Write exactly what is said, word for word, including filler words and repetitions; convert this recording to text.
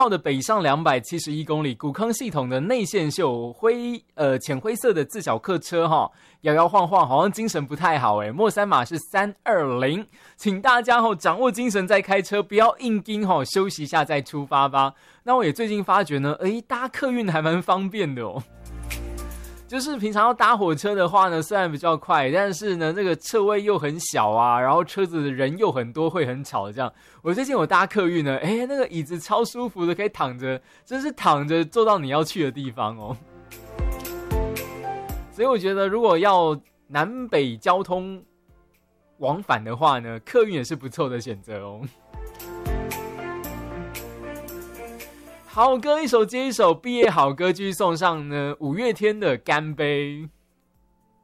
号的北上两百七十一公里，古坑系统的内线秀灰呃浅灰色的自小客车哈，摇摇晃晃，好像精神不太好诶。末三码是三二零，请大家哈掌握精神再开车，不要硬盯哈，休息一下再出发吧。那我也最近发觉呢，诶，搭客运还蛮方便的哦。就是平常要搭火车的话呢，虽然比较快，但是呢，这个车位又很小啊，然后车子的人又很多，会很吵。这样，我最近我搭客运呢，哎，那个椅子超舒服的，可以躺着，真是躺着坐到你要去的地方哦。所以我觉得，如果要南北交通往返的话呢，客运也是不错的选择哦。好歌一首接一首，毕业好歌继续送上呢。五月天的《干杯》。